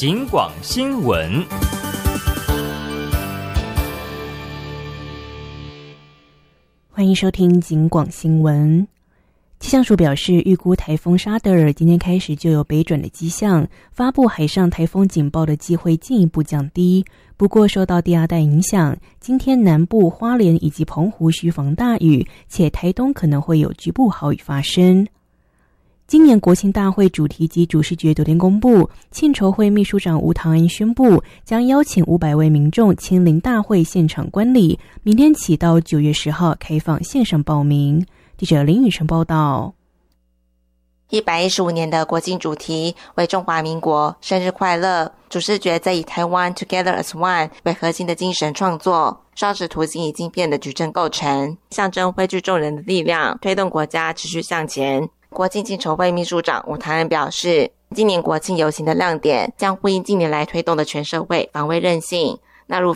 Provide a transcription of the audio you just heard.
警广新闻。 欢迎收听警广新闻。气象署表示，预估台风沙德尔今天开始就有北转的迹象，发布海上台风警报的机会进一步降低。不过受到低压带影响，今天南部、花莲以及澎湖需防大雨，且台东可能会有局部豪雨发生。今年国庆大会主题及主视觉昨天公布，庆筹会秘书长吴唐安宣布，将邀请500位民众亲临大会现场观礼，明天起到9月10号开放线上报名。记者林宇晨报道。 115年的国庆主题为中华民国生日快乐，主视觉则以台湾 Together as One 为核心的精神创作，烧纸图形以镜片的矩阵构成，象征汇聚众人的力量，推动国家持续向前。国庆庆筹会秘书长吴唐安表示，今年国庆游行的亮点将呼应近年来推动的全社会防卫韧性，纳入